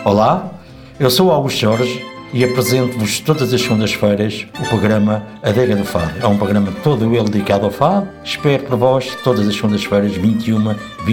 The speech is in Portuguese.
Olá, eu sou o Augusto Jorge e apresento-vos todas as segundas-feiras o programa Adega do Fado. É um programa todo ele dedicado ao fado. Espero por vós todas as segundas-feiras, 21,